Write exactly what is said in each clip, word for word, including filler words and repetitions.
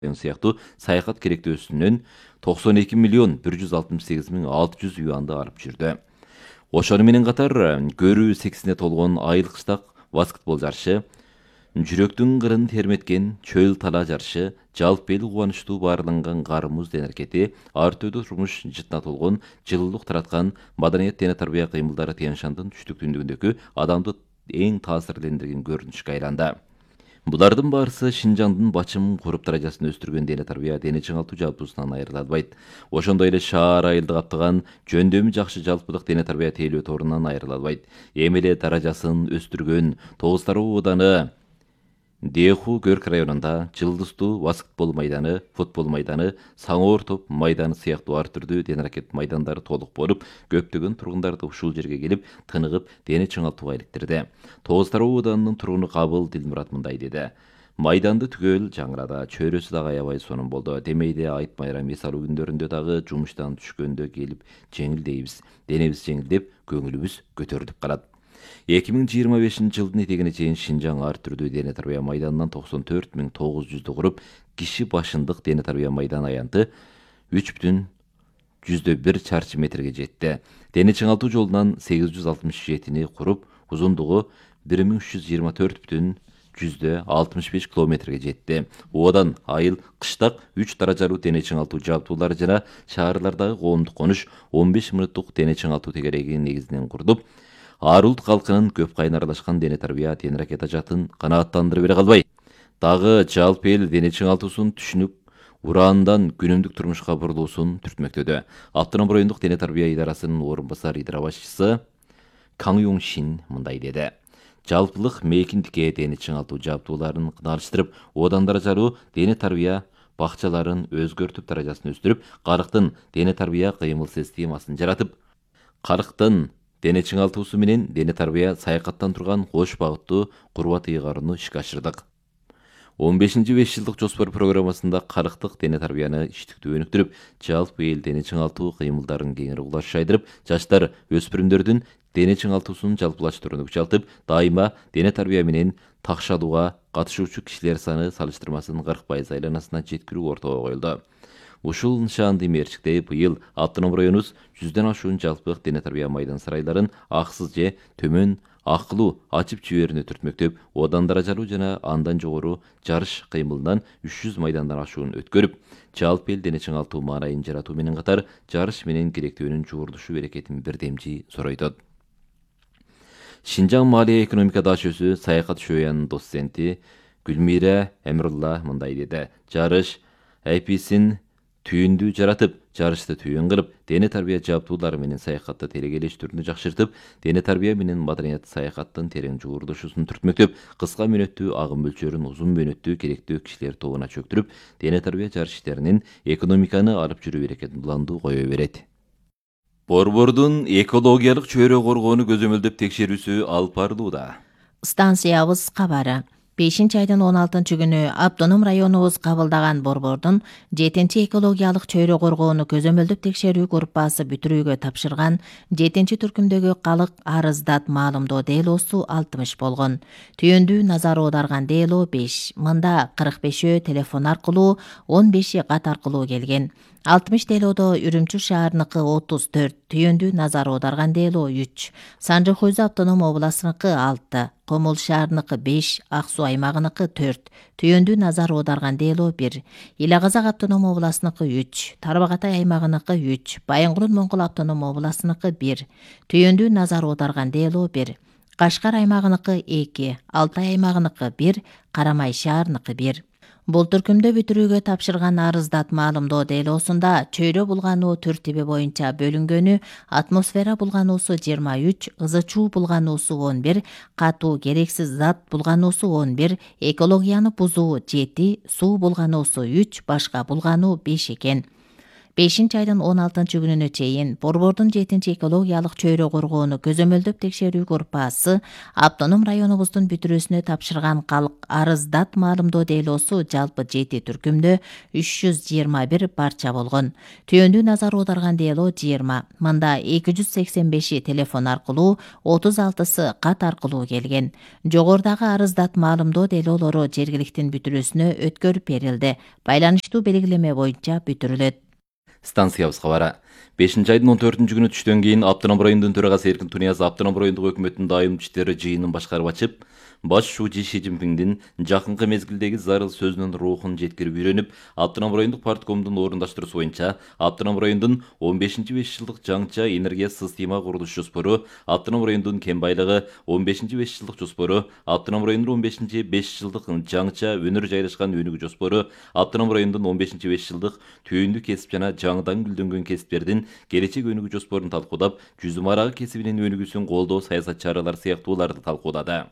сыяктуу саякат керектөөсүнөн токсон эки миллион бир жүз алтымыш сегиз миң алты жүз юанды алып жүрдү. Ошону менен катар көрүү сексине толгон айыл кыштак баскетбол жарышы, жүрөктүн кырын терметкен чөл тала жарышы, жалпы эл кубанычтуу баарланган кар муз денеркети, ар түрдүү турмуш жытына толгон жылуулук тараткан маданият дене тарбия кыймылдары Тянь-Шандын түштүк түндүгүндөгү адамды эң таасирлендирген көрүнүшкө айланды. Булардын баарысы Шинжаңдын бачым куруп даражасын өстүргөн дене тарбия дене чыңалтуу жалпысынан айрыла албайт. Ошондой эле шаар айылды каптаган жөндөмү жакшы жалпылык дене тарбия тейлөө торунан айрыла албайт. Эми эле даражасын өстүргөн Тогуз Тароо ооданы Деху Көрк районунда жылдыздуу баскетбол майданы, футбол майданы, саңоор топ майданы сыяктуу ар түрдүү дене аракет майдандары толук болуп, көптөгөн тургундарды ушул жерге келип, тыныгып, дене чыңалтууга иликтирди. Тогуз Тароо ооданынын тургуну Кабыл Дилмурат мындай деди. Майданды түгөл жаңырада, чөйрөсү дагы аябай сонун болду. Демейде айт майрам эсалуу күндөрүндө дагы жумуштан түшкөндө келип жеңилдейбиз. Денебиз жеңилдеп, көңүлүбүз көтөрүлүп калат. эки миң жыйырма бешинчи жылдын этегине чейин Шинжаң ар түрдүү дене тарбия майданынан токсон төрт миң тогуз жүздү куруп, киши башындык дене тарбия майдан аянты үч бүтүн жүздө бир чарчы метрге жетти. Дене чыңалтуу жолунан сегиз жүз алтымыш жетини куруп, узундугу бир миң үч жүз жыйырма төрт бүтүн жүздө алтымыш беш километрге жетти. Одан айыл кыштак үч даражалуу дене чыңалтуу жабдуулары жана шаарлардагы коомдук конуш он беш мүнөттүк дене чыңалтуу тегерегинин негизинен курдуп, ар улут калкынын көп кайын аралашкан дене тарбия дене аракет ажатын канааттандырып бере калбай, дагы жалпы эл дене чыңалтуусун түшүнүп, ураандан күнүмдүк турмушка бурулуусун түртмөктөдө. Автоном райондук дене тарбия идарасынын орун басар идара башчысы Каң Юң Шин мындай деди. Жалпылык мейкиндикке дене чыңалтуу жабдууларын кыналыштырып, одан даражалуу дене тарбия бакчаларын өзгөртүп, даражасын өстүрүп, карыктын дене тарбия кыймыл системасын жаратып, карыктын дене чыңалтуусу менен дене тарбия саякаттан турган кош багыттуу курбат ыйгарууну ишке ашырдык. он бешинчи беш жылдык жоспор программасында карыктык дене тарбияны иштиктүү өнүктүрүп, жалпы эл дене чыңалтуу кыймылдарын кеңири улаш жайдырып, жаштар, өспүрүмдөрдүн дене чыңалтуусун жалпылаштырууну күчалтып, дайыма дене тарбия менен такшалууга катышуучу кишилер саны салыштырмасын кырк пайыз айланасына жеткирүү ортого коюлду. Ушул нышанды мерчиктей быйыл автоном районубуз жүздөн ашуун жалпылык дене тарбия майдан сарайларын аксыз же төмөн акылуу ачып жиберүүнү түртмөктөп, одан даражалуу жана андан жогору жарыш кыймылынан үч жүз майдандан ашуун өткөрүп, жалпы эл дене чыңалтуу маанайын жаратуу менен катар жарыш менен керектөөнүн жуурулушу берекетин бирдемчи соройтот. Шинжаң Маалия экономика дашөсү саякат шөянын доценти Гүлмира Эмирулла мындай деди. Жарыш айписин түйүндү жаратып, жарышты түйүн кылып, дене тарбия жабдуулары менен саякатты терегелештирүүнү жакшыртып, дене тарбия менен маданият саякаттын терең жуурулушусун түртмөктөп, кыска мөөнөттүү агым мөлчөрүн узун мөөнөттүү керектүү кишилер тобуна чөктүрүп, дене тарбия жарыш иштеринин экономиканы алып жүрүү берекетин уландуу кое берет. Борбордун экологиялык чөйрө коргоону көзөмөлдөп текшерүүсү алып барылууда. Станциябыз кабары. бешинчи айдын он алтынчы күнү автоном районубуз кабылдаган борбордун жетинчи экологиялык чөйрө коргоону көзөмөлдөп текшерүү группасы бүтүрүүгө тапшырган жетинчи түркүмдөгү калык арыздат маалымдоо делосу алтымыш болгон. Түйүндүү назар аударган дело беш. Мында кырк бешөө телефон аркылуу, он беши кат аркылуу келген. алтымыш делодо Үрүмчү шаарыныкы отуз төрт, түйүндүү назар аударган дело үч, Санжы Хойзу автоном областыныкы алты, Комул шаарыныкы беш, Ак Суу аймагыныкы төрт, түйүндүү назар аударган дело бир, Ил Казак автоном областыныкы үч, Тарбағатай аймагыныкы үч, Байынгулун Моңгол автоном областыныкы бир, түйүндүү назар аударган дело бир, Кашкар аймагыныкы эки, Алтай аймагыныкы бир, Карамай шаарыныкы бир. Бул түркүмдө бүтүрүүгө тапшырган арыздат маалымдоо делосунда чөйрө булгануу тертиби боюнча бөлүнгөнү атмосфера булгануусу жыйырма үч, ызы чуу булгануусу он бир, катуу керексиз зат булгануусу он бир, экологияны бузуу жети, суу булгануусу үч, башка булгануу беш экен. бешинчи айдын он алтынчы күнүнө чейин Борбордун жетинчи экологиялык чөйрө коргоону көзөмөлдөп текшерүү группасы автоном районубуздун бүтүрүүсүнө тапшырган калк арыздат маалымдоо делоосу жалпы жети түркүмдө үч жүз жыйырма бир барча болгон. Түйөндүү назар аударган дело жыйырма. Мында эки жүз сексен беши телефон аркылуу, отуз алтысы кат аркылуу келген. Жогорудагы арыздат маалымдоо делоолору жергиликтин бүтүрүүсүнө өткөрүп берилди. Байланыштуу белгилеме боюнча бүтүрүлөт. Станциябыз кабары. бешинчи айдын он төртүнчү күнү түштөн кийин Автоном районунун төрагасы Эркин Тунияз Автоном райондук өкмөттүн дайымдуу иштери жыйынын башкарып ачып, баш шуучу Ши Цзиньпиндин жакынкы мезгилдеги зарыл сөзүнүн рухун жеткирип үйрөнүп, Автоном райондук парткомдун орундаштыруусу боюнча Автоном райондун он бешинчи беш жылдык жаңча энергия система курулуш жоспору, Автоном райондун кен байлыгы он бешинчи беш жылдык жоспору, Автоном райондун он бешинчи беш жылдык жаңча өнөр жайлашкан өнүгүү жоспору, Автоном райондун он бешинчи беш жылдык түйүндүү кесип жана жаңыдан гүлдөнгөн кесиптердин келечек өнүгүү жоспорун талкуудап, жүзүм арагы кесибинин өнүгүүсүн колдоо саясат чаралары сыяктууларды талкуулады.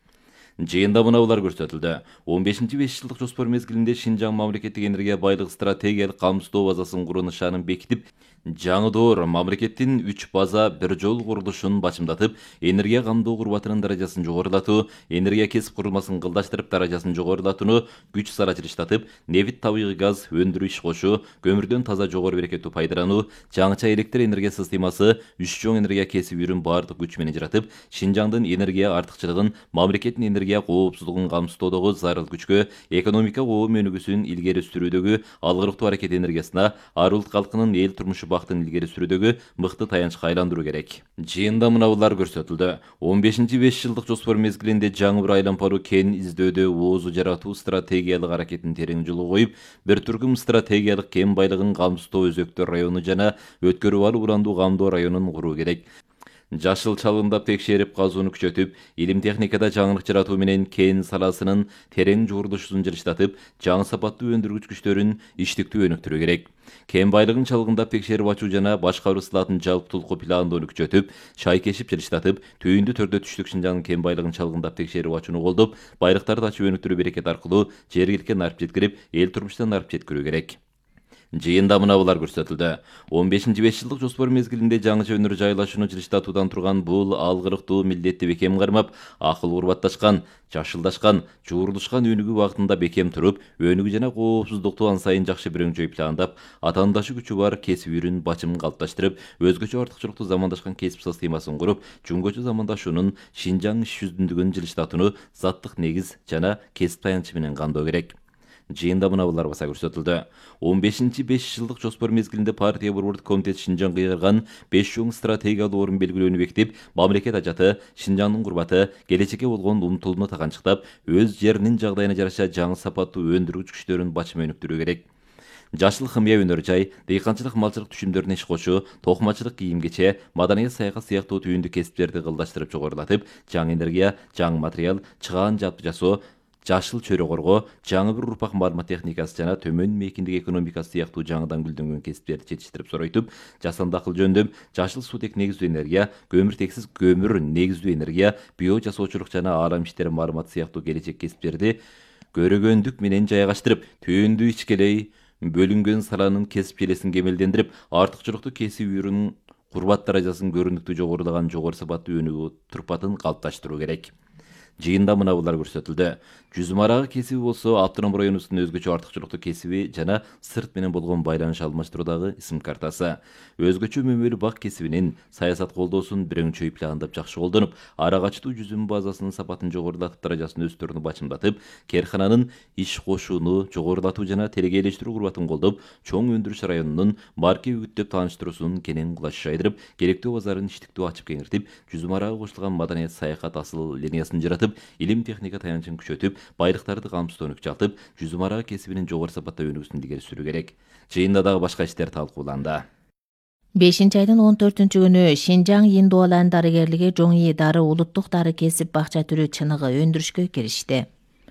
Жыйында мынаулар көрсөтүлдү. он бешинчи беш жылдык жоспор мезгилинде Шинжаң мамлекеттик энергия байлыгы стратегиялык камсыздоо базасын куруу нышанын бекитип, жаңы доор мамлекеттин үч база бир жол курулушун бачымдатып, энергия камдоо курбатынын даражасын жогорулатуу, энергия кесип курулмасын кылдаштырып даражасын жогорулатууну күч сара жылыштатып, нефть табигый газ өндүрүү иш кошуу, көмүрдөн таза жогору берекеттүү пайдалануу, жаңыча электр энергия системасы үч чоң энергия кесибүрүн баардык күч менен жаратып, Шинжаңдын энергия артыкчылыгын, мамлекеттин энергия коопсуздугун камсыздоодогу зарыл күчкө, экономика коом өнүгүүсүн илгери сүрүүдөгү алгырыктуу аракет энергиясына, ар улут калкынын эл турмушу бактын илгери сүрүүдөгү мыкты таянычка айландыруу керек. Жыйында мынаулар көрсөтүлдү. он бешинчи беш жылдык жоспор мезгилинде жаңы бир айлампаруу кен издөөдө оозу жаратуу стратегиялык аракетин терең жолго коюп, бир түркүм стратегиялык кен байлыгын камсыздоо өзөктөр району жана өткөрүп алуу урандуу камдоо районун куруу керек. Жашыл чалгындап текшерип казууну күчөтүп, илим техникада жаңылык жаратуу менен кен саласынын терең жуурулушун жылыштатып, жаңы сапаттуу өндүргүч күчтөрүн иштиктүү өнүктүрүү керек. Кен байлыгын чалгындап текшерип ачуу жана башкаруу сылатын жалптуулук пландоону күчөтүп, чай кешип жылыштатып, түйүндүү түрдө түштүк Шинжаңдын кен байлыгын чалгындап текшерип ачууну колдоп, байлыктарды ачып өнүктүрүү берекет аркылуу жергиликке нарып жеткирип, эл турмушуна нарып жеткирүү керек. Жыйында мынаулар көрсөтүлдү. он бешинчи беш жылдык жоспор мезгилинде жаңыча өнөр жайлашууну жылыштатуудан турган бул алгырыктуу милдетти бекем кармап, акыл урбатташкан, жашылдашкан, жуурулушкан өнүгүү багытында бекем туруп, өнүгүү жана коопсуздукту ан сайын жакшы бирөңчөй пландап, атаандашы күчү бар кесип үйрүн бачымын калыпташтырып, өзгөчө артыкчылыктуу замандашкан кесип системасын куруп, жөнгөчө замандашуунун Шинжаң иш жүзүндүгүн жылыштатууну заттык негиз жана кесип таянычы менен кандоо керек. Жыйында мынаулар баса көрсөтүлдү. он бешинчи беш жылдык жоспор мезгилинде партия борбордук комитет Шинжаңга кыйгарган беш чоң стратегиялык орун белгилөөнү бекитип, мамлекет ажаты, Шинжаңдын курбаты, келечекке болгон умтулууну таганчыктап, өз жеринин жагдайына жараша жаңы сапаттуу өндүргүч күчтөрүн бачыма өнүктүрүү керек. Жашыл хымия өнөр жай, дыйканчылык малчылык түшүмдөрүнө иш кошуу, токмачылык кийим-кече, маданият саякат сыяктуу түйүндүү кесиптерди кылдаштырып жогорулатып, жаңы энергия, жаңы материал, чыгаан жапты жасоо, жашыл чөйрө коргоо, жаңы бир урпак маалымат техникасы жана төмөн мейкиндик экономикасы сыяктуу жаңыдан гүлдөнгөн кесиптерди жетиштирип соройтуп, жасанды акыл жөндөм, жашыл суутек негиздүү энергия, көмүртексиз көмүр негиздүү энергия, био жасоочулук жана aalам иштери маалыматы сыяктуу келечек кесиптерди көрөгөндүк менен жайгаштырып, түйүндүү ичкелей бөлүнгөн саланын кесип желесин кемелдендирип, артыкчылыктуу кесип үйрүнүн курбат даражасын көрүнүктүү жогорулаган жогору сапаттуу өнүгүү турпатын калыпташтыруу керек. Жыйында мынаулар көрсөтүлдү. Жүзүм арагы кесиби болсо Автоном районубуздун өзгөчө артыкчылыктуу кесиби жана сырт менен болгон байланыш алмаштыруудагы исим картасы. Өзгөчө мөмөлүү бак кесибинин саясат колдоосун бирөңчөй пландап жакшы колдонуп, ара качтуу жүзүм базасынын сапатын жогорулатып, даражасын өстөрүнү бачымдатып, керкананын иш кошууну жогорулатуу жана телегейлештирүү курбатын колдоп, чоң өндүрүш районунун марке үгүттөп тааныштыруусун кенен кулаш жайдырып, керектүү базарын иштиктүү ачып кеңиртип, жүзүм арагы кошулган маданият саякат асыл линиясын жаратып, илим техника таянычын күчөтүп, байлыктарды камсыздоону күчалтып, жүзүм арагы кесибинин жогору сапатта өнүгүүсүн илгери сүрүү керек. Жыйында дагы башка иштер талкууланды. бешинчи айдын он төртүнчү күнү Шинжаң Индуалан дарыгерлиги жоңи дары улуттук дары кесип бакча түрү чыныгы өндүрүшкө киришти.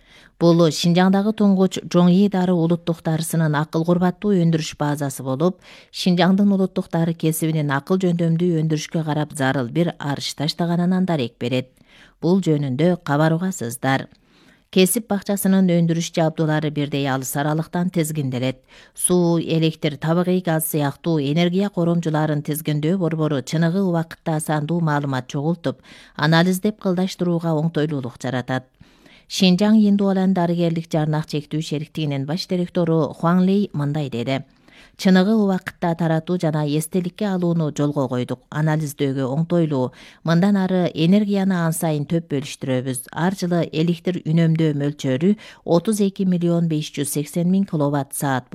Бул Шинжаңдагы туңгуч жоңи дары улуттук дарысынын акыл курбаттуу өндүрүш базасы болуп, Шинжаңдын улуттук дары кесибинин акыл жөндөмдүү өндүрүшкө карап зарыл бир арыш таштаганынан дарек берет. Бул жөнүндө кабар угасыздар. Кесип бакчасынын өндүрүш жабдуулары бирдей алыс аралыктан тизгинделет. Суу, электр, табигый газ сыяктуу энергия коромчуларын тизгиндөө борбору чыныгы убакытта сандуу маалымат чогултуп, анализдеп кылдаштырууга оңтойлуулук жаратат. Шинжаң Индуолан дарыгерлик жарнак чектүү шериктигинин баш директору Хуан Лей мындай деди. Чыныгы убакытта таратуу жана эстеликке алууну жолго койдук. Анализдөөгө оңтойлуу. Мындан ары энергияны ан сайын төп бөлүштүрөбүз. Ар жылы электр үнөмдөө мөлчөрү отуз эки миллион беш жүз сексен миң киловатт саат